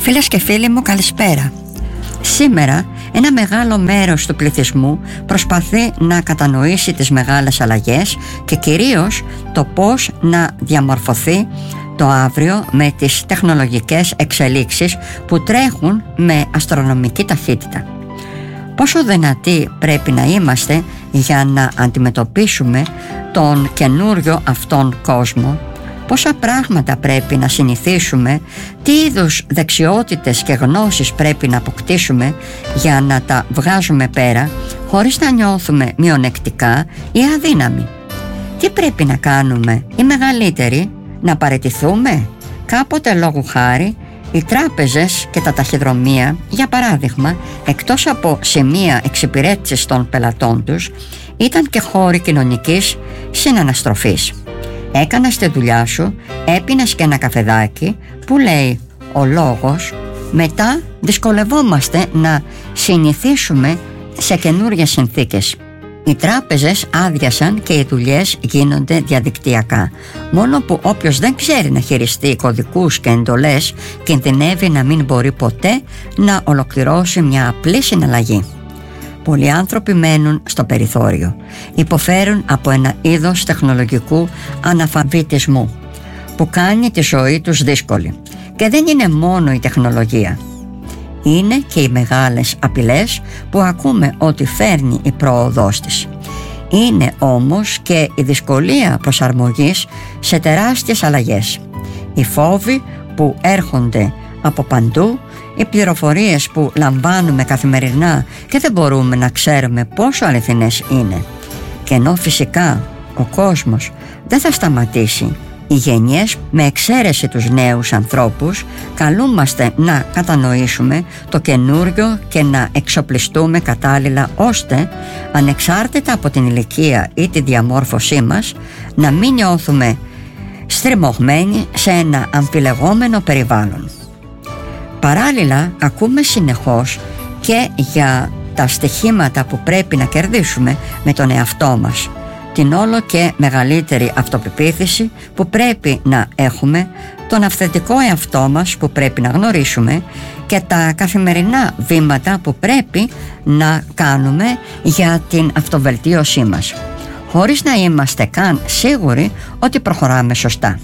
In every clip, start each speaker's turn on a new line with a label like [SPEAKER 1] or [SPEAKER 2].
[SPEAKER 1] Φίλες και φίλοι μου, καλησπέρα. Σήμερα ένα μεγάλο μέρος του πληθυσμού προσπαθεί να κατανοήσει τις μεγάλες αλλαγές και κυρίως το πώς να διαμορφωθεί το αύριο με τις τεχνολογικές εξελίξεις που τρέχουν με αστρονομική ταχύτητα. Πόσο δυνατοί πρέπει να είμαστε για να αντιμετωπίσουμε τον καινούριο αυτόν κόσμο, πόσα πράγματα πρέπει να συνηθίσουμε, τι είδους δεξιότητες και γνώσεις πρέπει να αποκτήσουμε για να τα βγάζουμε πέρα χωρίς να νιώθουμε μειονεκτικά ή αδύναμοι. Τι πρέπει να κάνουμε οι μεγαλύτεροι, να παραιτηθούμε? Κάποτε λόγου χάρη οι τράπεζες και τα ταχυδρομεία, για παράδειγμα, εκτός από σημεία εξυπηρέτησης των πελατών τους, ήταν και χώροι κοινωνικής συναναστροφής. Έκανας τη δουλειά σου, έπινες και ένα καφεδάκι, που λέει ο λόγος, μετά δυσκολευόμαστε να συνηθίσουμε σε καινούριες συνθήκες. Οι τράπεζες άδειασαν και οι δουλειές γίνονται διαδικτυακά. Μόνο που όποιος δεν ξέρει να χειριστεί κωδικούς και εντολές κινδυνεύει να μην μπορεί ποτέ να ολοκληρώσει μια απλή συναλλαγή. Πολλοί άνθρωποι μένουν στο περιθώριο. Υποφέρουν από ένα είδος τεχνολογικού αναλφαβητισμού που κάνει τη ζωή τους δύσκολη. Και δεν είναι μόνο η τεχνολογία. Είναι και οι μεγάλες απειλές που ακούμε ότι φέρνει η πρόοδός της. Είναι όμως και η δυσκολία προσαρμογής σε τεράστιες αλλαγές. Οι φόβοι που έρχονται από παντού, οι πληροφορίες που λαμβάνουμε καθημερινά και δεν μπορούμε να ξέρουμε πόσο αληθινές είναι. Και ενώ φυσικά ο κόσμος δεν θα σταματήσει, οι γενιές, με εξαίρεση τους νέους ανθρώπους, καλούμαστε να κατανοήσουμε το καινούριο και να εξοπλιστούμε κατάλληλα, ώστε ανεξάρτητα από την ηλικία ή τη διαμόρφωσή μας να μην νιώθουμε στριμωγμένοι σε ένα αμφιλεγόμενο περιβάλλον. Παράλληλα ακούμε συνεχώς και για τα στοιχήματα που πρέπει να κερδίσουμε με τον εαυτό μας, την όλο και μεγαλύτερη αυτοπεποίθηση που πρέπει να έχουμε, τον αυθεντικό εαυτό μας που πρέπει να γνωρίσουμε και τα καθημερινά βήματα που πρέπει να κάνουμε για την αυτοβελτίωσή μας, χωρίς να είμαστε καν σίγουροι ότι προχωράμε σωστά.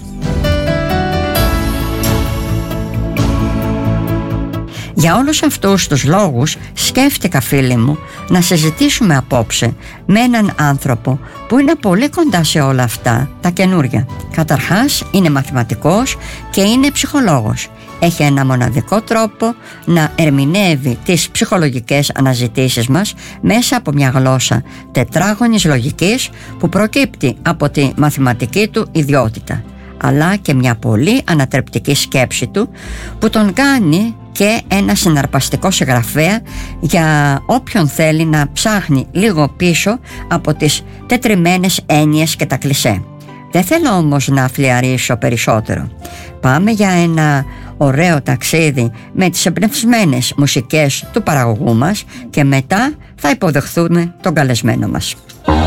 [SPEAKER 1] Για όλους αυτούς τους λόγους σκέφτηκα, φίλοι μου, να συζητήσουμε απόψε με έναν άνθρωπο που είναι πολύ κοντά σε όλα αυτά τα καινούρια. Καταρχάς είναι μαθηματικός και είναι ψυχολόγος. Έχει ένα μοναδικό τρόπο να ερμηνεύει τις ψυχολογικές αναζητήσεις μας μέσα από μια γλώσσα τετράγωνης λογικής που προκύπτει από τη μαθηματική του ιδιότητα, αλλά και μια πολύ ανατρεπτική σκέψη του που τον κάνει και ένα συναρπαστικό συγγραφέα για όποιον θέλει να ψάχνει λίγο πίσω από τις τετριμένες έννοιες και τα κλισέ. Δεν θέλω όμως να φλιαρίσω περισσότερο. Πάμε για ένα ωραίο ταξίδι με τις εμπνευσμένες μουσικές του παραγωγού μας και μετά θα υποδεχθούμε τον καλεσμένο μας.